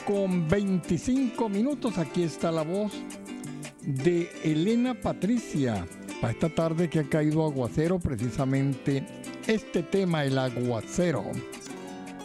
con 25 minutos. Aquí está la voz de Elena Patricia. Para esta tarde que ha caído aguacero, precisamente este tema, el aguacero.